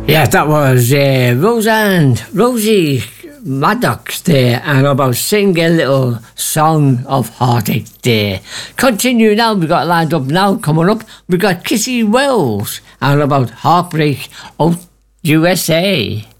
Yeah, that was Rosie Maddox there, and about sing a little song of heartache there. Continue now, we got lined up now, coming up, we got Kissy Wells, and about Heartbreak of USA.